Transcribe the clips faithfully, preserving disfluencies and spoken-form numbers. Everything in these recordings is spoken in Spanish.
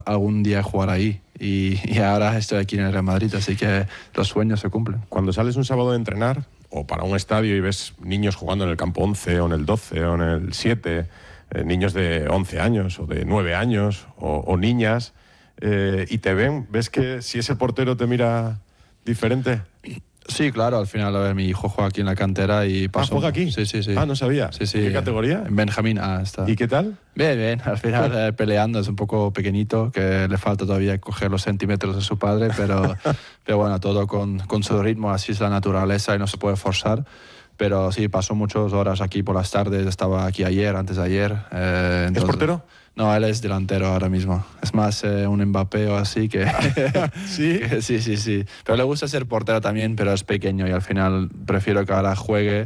algún día jugar ahí. Y, y ahora estoy aquí en el Real Madrid, así que los sueños se cumplen. Cuando sales un sábado de entrenar o para un estadio y ves niños jugando en el campo once o en el doce o en el siete, eh, niños de once años o de nueve años o, o niñas, eh, y te ven, ¿ves que si ese portero te mira diferente? Sí, claro, al final, a ver, mi hijo juega aquí en la cantera y pasó... ¿Ah, juega aquí? Sí, sí, sí. Ah, no sabía. Sí, sí. ¿En qué categoría? En Benjamín A está. ¿Y qué tal? Bien, bien, al final eh, peleando, es un poco pequeñito, que le falta todavía coger los centímetros de su padre, pero, pero bueno, todo con, con su ritmo, así es la naturaleza y no se puede forzar. Pero sí, pasó muchas horas aquí por las tardes, estaba aquí ayer, antes de ayer. Eh, entonces, ¿Es portero? No, él es delantero ahora mismo. Es más eh, un Mbappé o así que... ¿Sí? que... Sí, sí, sí. Pero le gusta ser portero también, pero es pequeño y al final prefiero que ahora juegue.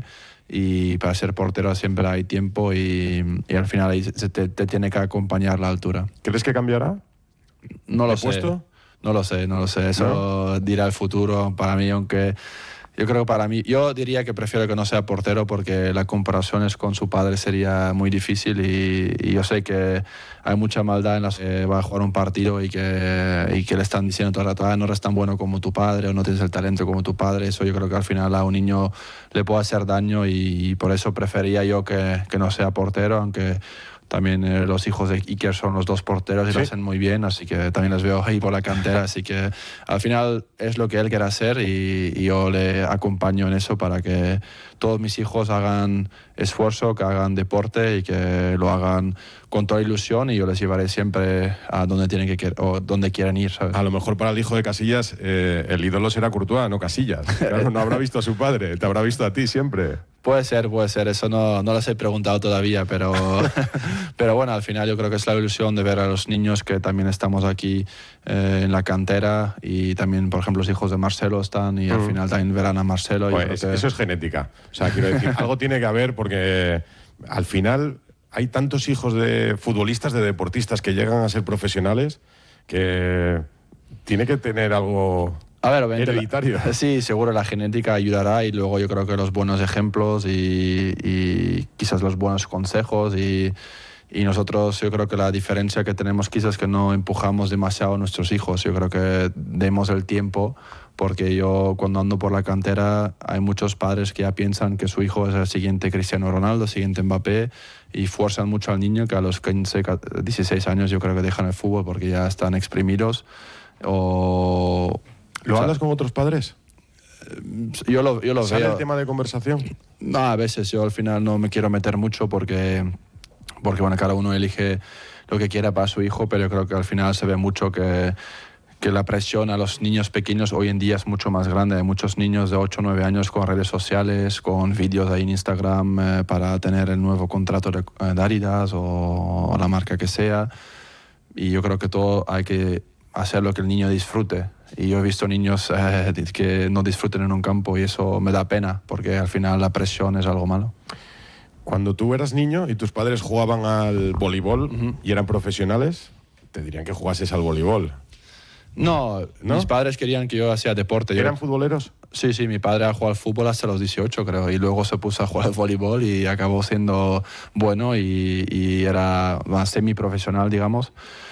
Y para ser portero siempre hay tiempo y, y al final ahí se te, te tiene que acompañar la altura. ¿Crees que cambiará? No lo ¿De sé. puesto? No lo sé, no lo sé. Eso ¿No? dirá el futuro para mí, aunque yo creo que para mí, yo diría que prefiero que no sea portero porque la comparación es con su padre sería muy difícil y, y yo sé que hay mucha maldad en las que va a jugar un partido y que, y que le están diciendo todo el rato, ah, no eres tan bueno como tu padre o no tienes el talento como tu padre. Eso yo creo que al final a un niño le puede hacer daño y, y por eso prefería yo que, que no sea portero, aunque también eh, los hijos de Iker son los dos porteros y ¿Sí? lo hacen muy bien, así que también les veo ahí por la cantera, así que al final es lo que él quiere hacer y, y yo le acompaño en eso para que todos mis hijos hagan esfuerzo, que hagan deporte y que lo hagan con toda ilusión y yo les llevaré siempre a donde tienen que o donde quieren ir, ¿sabes? A lo mejor para el hijo de Casillas eh, el ídolo será Courtois, no Casillas. Claro, no habrá visto a su padre, te habrá visto a ti siempre. Puede ser, puede ser, eso no, no les he preguntado todavía, pero, pero bueno, al final yo creo que es la ilusión de ver a los niños que también estamos aquí eh, en la cantera y también, por ejemplo, los hijos de Marcelo están y mm. al final también verán a Marcelo. Pues es, que... Eso es genética, o sea, quiero decir, algo tiene que haber porque al final hay tantos hijos de futbolistas, de deportistas que llegan a ser profesionales que tiene que tener algo... A ver, obviamente, hereditario. La, sí, seguro la genética ayudará y luego yo creo que los buenos ejemplos y, y quizás los buenos consejos y, y nosotros yo creo que la diferencia que tenemos quizás es que no empujamos demasiado a nuestros hijos. Yo creo que demos el tiempo porque yo cuando ando por la cantera hay muchos padres que ya piensan que su hijo es el siguiente Cristiano Ronaldo, el siguiente Mbappé y fuerzan mucho al niño que a los quince, dieciséis años yo creo que dejan el fútbol porque ya están exprimidos o... ¿Lo o sea, hablas con otros padres? Yo lo, yo lo ¿Sale veo. el tema de conversación? No, a veces yo al final no me quiero meter mucho porque, porque bueno, cada uno elige lo que quiera para su hijo, pero yo creo que al final se ve mucho que, que la presión a los niños pequeños hoy en día es mucho más grande. Hay muchos niños de ocho o nueve años con redes sociales, con vídeos ahí en Instagram eh, para tener el nuevo contrato de, eh, de Adidas o, o la marca que sea. Y yo creo que todo hay que hacer lo que el niño disfrute. Y yo he visto niños eh, que no disfruten en un campo y eso me da pena, porque al final la presión es algo malo. Cuando tú eras niño y tus padres jugaban al voleibol Uh-huh. y eran profesionales, te dirían que jugases al voleibol. No, ¿No? Mis padres querían que yo hacía deporte. ¿Eran yo... futboleros? Sí, sí, mi padre ha jugado al fútbol hasta los dieciocho, creo, y luego se puso a jugar al voleibol y acabó siendo bueno y, y era más semiprofesional, digamos.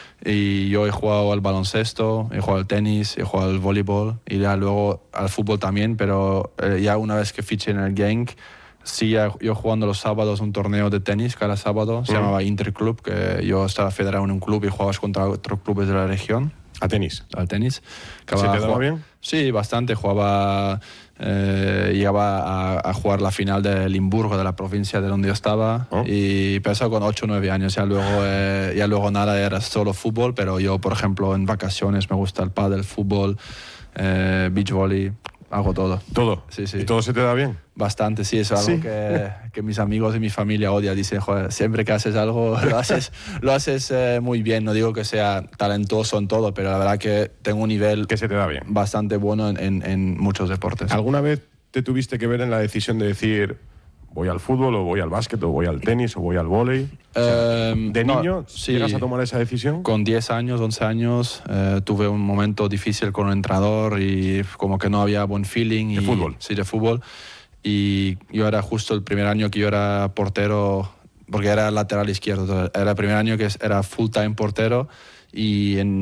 Y yo he jugado al baloncesto, he jugado al tenis, he jugado al voleibol y ya luego al fútbol también, pero eh, ya una vez que fiché en el Genk, sí, yo jugando los sábados un torneo de tenis cada sábado, se mm. llamaba Interclub, que yo estaba federado en un club y jugabas contra otros clubes de la región. ¿A tenis? Al tenis. ¿Se te daba bien? Sí, bastante. Jugaba, eh, llegaba a, a jugar la final de Limburgo, de la provincia de donde yo estaba, oh. y empezó con ocho o nueve años. Ya luego, eh, ya luego nada, era solo fútbol, pero yo, por ejemplo, en vacaciones me gusta el pádel, fútbol, eh, beach volley, hago todo. ¿Todo? Sí, sí. ¿Y todo se te da bien? Bastante, sí, eso es algo ¿Sí? que, que mis amigos y mi familia odian. Dicen, joder, siempre que haces algo lo haces, lo haces eh, muy bien. No digo que sea talentoso en todo, pero la verdad que tengo un nivel que se te da bien, bastante bueno en, en, en muchos deportes. ¿Alguna vez te tuviste que ver en la decisión de decir voy al fútbol o voy al básquet o voy al tenis o voy al vóley? O sea, eh, ¿De no, niño sí, llegas a tomar esa decisión? Con diez años, once años, eh, tuve un momento difícil con un entrenador y como que no había buen feeling. ¿De y, fútbol? Sí, de fútbol. Y yo era justo el primer año que yo era portero, porque era lateral izquierdo. Era el primer año que era full time portero y en